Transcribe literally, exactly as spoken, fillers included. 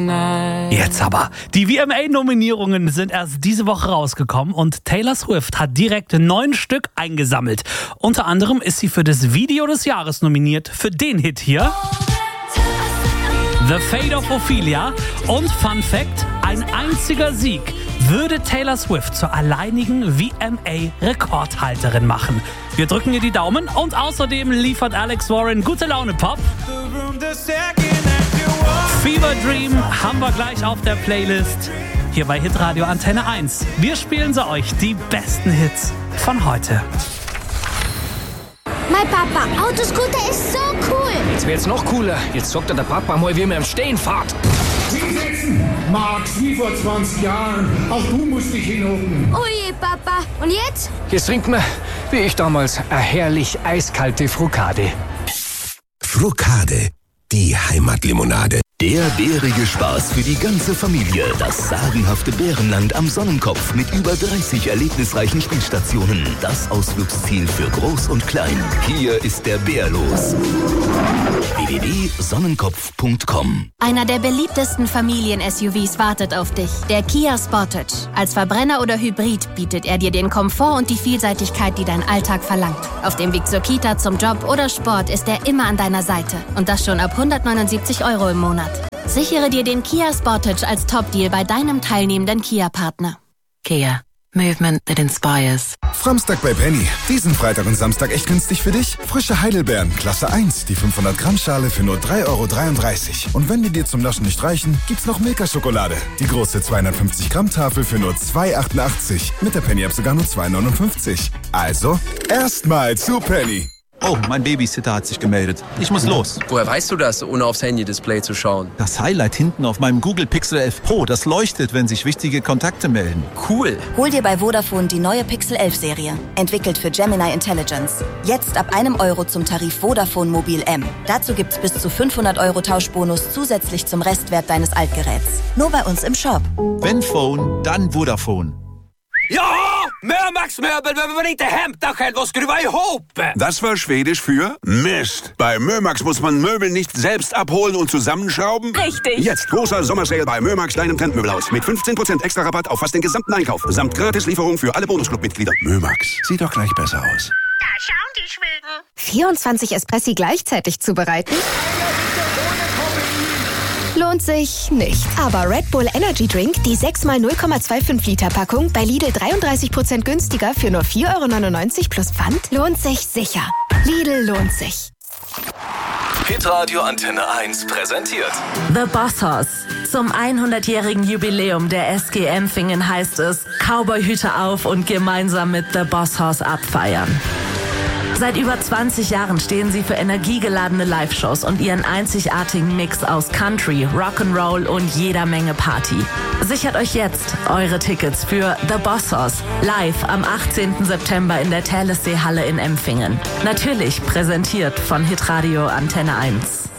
Jetzt aber. Die V M A-Nominierungen sind erst diese Woche rausgekommen und Taylor Swift hat direkt neun Stück eingesammelt. Unter anderem ist sie für das Video des Jahres nominiert, für den Hit hier. The Fate of Ophelia. Und Fun Fact, ein einziger Sieg würde Taylor Swift zur alleinigen V M A-Rekordhalterin machen. Wir drücken ihr die Daumen und außerdem liefert Alex Warren gute Laune Pop. Fever Dream haben wir gleich auf der Playlist. Hier bei Hitradio Antenne eins. Wir spielen sie euch, die besten Hits von heute. Mein Papa, Autoscooter ist so cool. Jetzt wird's noch cooler. Jetzt zockt der Papa mal, wie man im Stehen fährt. Hinsetzen, Max, wie vor zwanzig Jahren. Auch du musst dich hinhocken. Oh je, Papa. Und jetzt? Jetzt trinkt man, wie ich damals, eine herrlich eiskalte Frucade. Frucade, die Heimatlimonade. Der bärige Spaß für die ganze Familie. Das sagenhafte Bärenland am Sonnenkopf mit über dreißig erlebnisreichen Spielstationen. Das Ausflugsziel für Groß und Klein. Hier ist der Bär los. w w w punkt sonnenkopf punkt com. Einer der beliebtesten Familien-S U Vs wartet auf dich. Der Kia Sportage. Als Verbrenner oder Hybrid bietet er dir den Komfort und die Vielseitigkeit, die dein Alltag verlangt. Auf dem Weg zur Kita, zum Job oder Sport ist er immer an deiner Seite. Und das schon ab hundertneunundsiebzig Euro im Monat. Sichere dir den Kia Sportage als Top-Deal bei deinem teilnehmenden Kia-Partner. Kia. Movement that inspires. Framstag bei Penny. Diesen Freitag und Samstag echt günstig für dich? Frische Heidelbeeren, Klasse eins, die fünfhundert Gramm Schale für nur drei Euro dreiunddreißig. Und wenn die dir zum Naschen nicht reichen, gibt's noch Milka-Schokolade. Die große zweihundertfünfzig Gramm Tafel für nur zwei Euro achtundachtzig. Mit der Penny-App sogar nur zwei Euro neunundfünfzig. Also, erstmal zu Penny. Oh, mein Babysitter hat sich gemeldet. Ich muss los. Woher weißt du das, ohne aufs Handy-Display zu schauen? Das Highlight hinten auf meinem Google Pixel elf Pro, das leuchtet, wenn sich wichtige Kontakte melden. Cool. Hol dir bei Vodafone die neue Pixel elf Serie. Entwickelt für Gemini Intelligence. Jetzt ab einem Euro zum Tarif Vodafone Mobil M. Dazu gibt's bis zu fünfhundert Euro Tauschbonus zusätzlich zum Restwert deines Altgeräts. Nur bei uns im Shop. Wenn Phone, dann Vodafone. Ja, Mömax-Möbel, wenn wir nicht die Hemdachel, was skruva ihop. Das war Schwedisch für Mist. Bei Mömax muss man Möbel nicht selbst abholen und zusammenschrauben. Richtig. Jetzt großer Sommersale bei Mömax, deinem Trendmöbelhaus. Mit fünfzehn Prozent extra Rabatt auf fast den gesamten Einkauf. Samt Gratislieferung für alle Bonusclub-Mitglieder. Mömax, sieht doch gleich besser aus. Da schauen die Schweden. vierundzwanzig Espressi gleichzeitig zubereiten? Lohnt sich nicht. Aber Red Bull Energy Drink, die sechs mal null Komma fünfundzwanzig Liter Packung, bei Lidl dreiunddreißig Prozent günstiger für nur vier Euro neunundneunzig plus Pfand, lohnt sich sicher. Lidl lohnt sich. Hitradio Antenne eins präsentiert The Boss Hoss. Zum hundertjährigen Jubiläum der S G Empfingen heißt es, Cowboyhüte auf und gemeinsam mit The Boss Hoss abfeiern. Seit über zwanzig Jahren stehen sie für energiegeladene Live-Shows und ihren einzigartigen Mix aus Country, Rock'n'Roll und jeder Menge Party. Sichert euch jetzt eure Tickets für The Boss Hoss live am achtzehnten September in der Thalessee Halle in Empfingen. Natürlich präsentiert von Hitradio Antenne eins.